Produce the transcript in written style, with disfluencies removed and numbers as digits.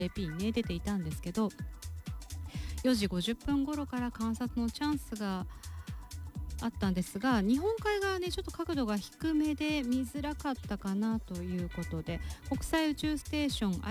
AP にね出ていたんですけど、4時50分頃から観察のチャンスがあったんですが、日本海側ねちょっと角度が低めで見づらかったかなということで、国際宇宙ステーション